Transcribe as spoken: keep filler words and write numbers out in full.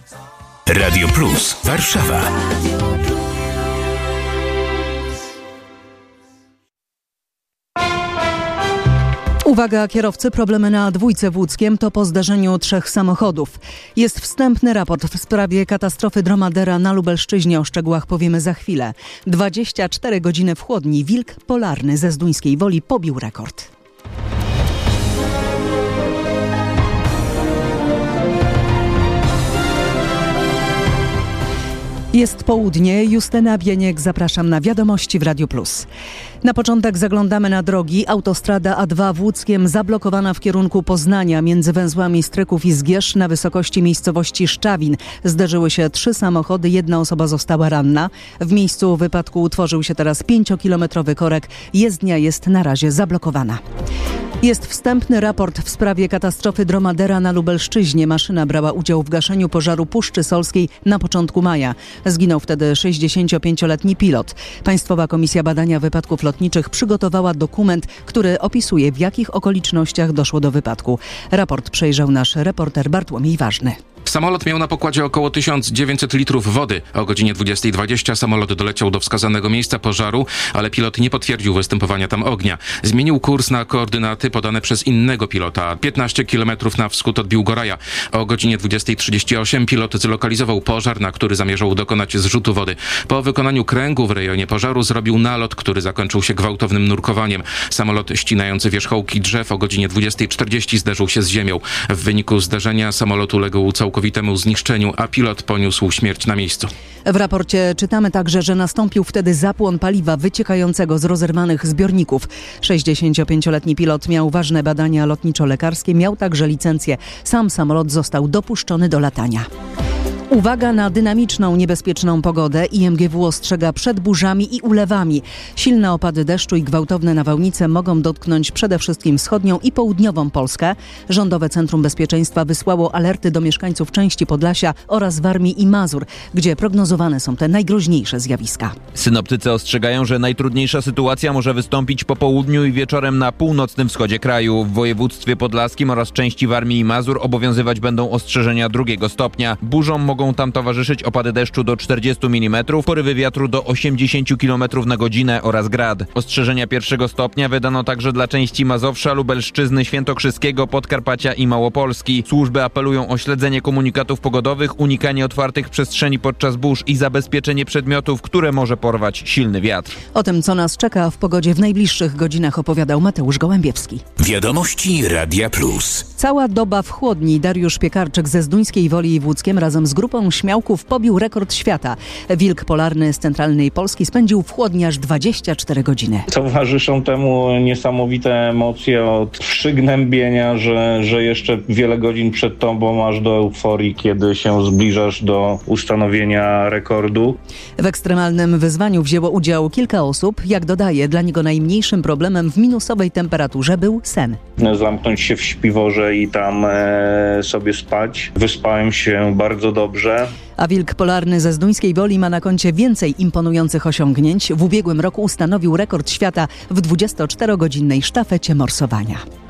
Radio Plus Warszawa. Uwaga kierowcy, problemy na A dwa w Łódzkiem to po zdarzeniu trzech samochodów. Jest wstępny raport w sprawie katastrofy dromadera na Lubelszczyźnie. O szczegółach powiemy za chwilę. dwadzieścia cztery godziny w chłodni. Wilk polarny ze Zduńskiej Woli pobił rekord. Jest południe. Justyna Bieniek, zapraszam na wiadomości w Radiu Plus. Na początek zaglądamy na drogi. Autostrada A dwa w Łódzkiem zablokowana w kierunku Poznania między węzłami Stryków i Zgierz na wysokości miejscowości Szczawin. Zderzyły się trzy samochody, jedna osoba została ranna. W miejscu wypadku utworzył się teraz pięciokilometrowy korek. Jezdnia jest na razie zablokowana. Jest wstępny raport w sprawie katastrofy dromadera na Lubelszczyźnie. Maszyna brała udział w gaszeniu pożaru Puszczy Solskiej na początku maja. Zginął wtedy sześćdziesięciopięcioletni pilot. Państwowa Komisja Badania Wypadków Lotniczych przygotowała dokument, który opisuje, w jakich okolicznościach doszło do wypadku. Raport przejrzał nasz reporter Bartłomiej Ważny. Samolot miał na pokładzie około tysiąc dziewięćset litrów wody. O godzinie dwudziestej dwadzieścia samolot doleciał do wskazanego miejsca pożaru, ale pilot nie potwierdził występowania tam ognia. Zmienił kurs na koordynaty podane przez innego pilota. piętnaście kilometrów na wschód od Biłgoraja. O godzinie dwudziestej trzydzieści osiem pilot zlokalizował pożar, na który zamierzał dokonać zrzutu wody. Po wykonaniu kręgu w rejonie pożaru zrobił nalot, który zakończył się gwałtownym nurkowaniem. Samolot ścinający wierzchołki drzew o godzinie dwudziestej czterdzieści zderzył się z ziemią. W wyniku zdarzenia samolot uległ całkowitemu zniszczeniu, a pilot poniósł śmierć na miejscu. W raporcie czytamy także, że nastąpił wtedy zapłon paliwa wyciekającego z rozerwanych zbiorników. sześćdziesięciopięcioletni pilot miał ważne badania lotniczo-lekarskie, miał także licencję. Sam samolot został dopuszczony do latania. Uwaga na dynamiczną, niebezpieczną pogodę. I M G W ostrzega przed burzami i ulewami. Silne opady deszczu i gwałtowne nawałnice mogą dotknąć przede wszystkim wschodnią i południową Polskę. Rządowe Centrum Bezpieczeństwa wysłało alerty do mieszkańców części Podlasia oraz Warmii i Mazur, gdzie prognozowane są te najgroźniejsze zjawiska. Synoptycy ostrzegają, że najtrudniejsza sytuacja może wystąpić po południu i wieczorem na północnym wschodzie kraju. W województwie podlaskim oraz części Warmii i Mazur obowiązywać będą ostrzeżenia drugiego stopnia. Burzom mogą Mogą tam towarzyszyć opady deszczu do czterdziestu milimetrów, porywy wiatru do osiemdziesięciu kilometrów na godzinę oraz grad. Ostrzeżenia pierwszego stopnia wydano także dla części Mazowsza, Lubelszczyzny, Świętokrzyskiego, Podkarpacia i Małopolski. Służby apelują o śledzenie komunikatów pogodowych, unikanie otwartych przestrzeni podczas burz i zabezpieczenie przedmiotów, które może porwać silny wiatr. O tym, co nas czeka w pogodzie w najbliższych godzinach, opowiadał Mateusz Gołębiewski. Wiadomości Radia Plus. Cała doba w chłodni. Dariusz Piekarczyk ze Zduńskiej Woli i w Łódzkiem razem z grupą śmiałków pobił rekord świata. Wilk polarny z centralnej Polski spędził w chłodni aż dwadzieścia cztery godziny. Towarzyszą temu niesamowite emocje od przygnębienia, że, że jeszcze wiele godzin przed tobą, aż do euforii, kiedy się zbliżasz do ustanowienia rekordu. W ekstremalnym wyzwaniu wzięło udział kilka osób. Jak dodaje, dla niego najmniejszym problemem w minusowej temperaturze był sen. Zamknąć się w śpiworze i tam e, sobie spać. Wyspałem się bardzo dobrze. A wilk polarny ze Zduńskiej Woli ma na koncie więcej imponujących osiągnięć. W ubiegłym roku ustanowił rekord świata w dwudziestoczterogodzinnej sztafecie morsowania.